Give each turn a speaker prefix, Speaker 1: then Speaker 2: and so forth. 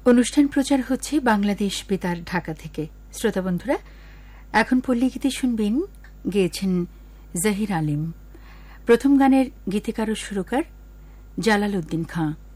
Speaker 1: অনুষ্ঠান প্রচার হচ্ছে বাংলাদেশ বেতার ঢাকা থেকে। শ্রোতা বন্ধুরা, এখন পল্লী গীতি শুনবেন, গেয়েছেন জহির আলিম। প্রথম গানের গীতিকার ও সুরকার জালাল উদ্দিন খাঁ।